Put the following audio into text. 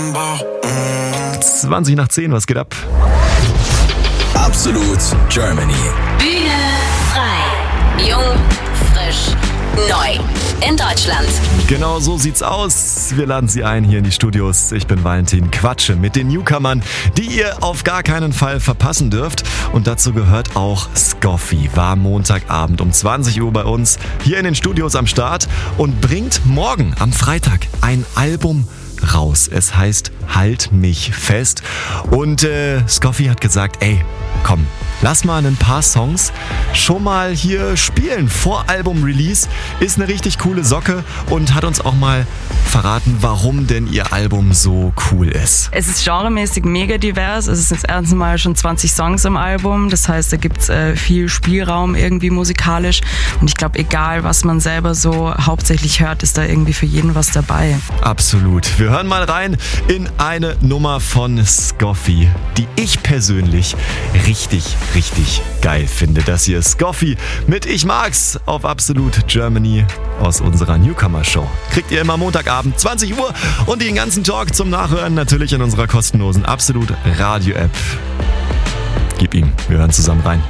20 nach 10, was geht ab? Absolut Germany. Bühne frei. Jung, frisch, neu. In Deutschland. Genau so sieht's aus. Wir laden Sie ein hier in die Studios. Ich bin Valentin, quatsche mit den Newcomern, die ihr auf gar keinen Fall verpassen dürft. Und dazu gehört auch Scoffy. War Montagabend um 20 Uhr bei uns hier in den Studios am Start und bringt morgen am Freitag ein Album raus. Es heißt Halt mich fest. Und Scoffy hat gesagt, ey, komm, lass mal ein paar Songs schon mal hier spielen vor Album-Release. Ist eine richtig coole Socke und hat uns auch mal verraten, warum denn ihr Album so cool ist. Es ist genremäßig mega divers. Es ist das erste Mal schon 20 Songs im Album. Das heißt, da gibt's viel Spielraum irgendwie musikalisch. Und ich glaube, egal was man selber so hauptsächlich hört, ist da irgendwie für jeden was dabei. Absolut. Wir hören mal rein in eine Nummer von Scoffy, die ich persönlich richtig geil finde. Das hier ist Scoffy mit Ich mag's auf Absolut Germany aus unserer Newcomer-Show. Kriegt ihr immer Montagabend 20 Uhr und den ganzen Talk zum Nachhören natürlich in unserer kostenlosen Absolut Radio-App. Gib ihm, wir hören zusammen rein.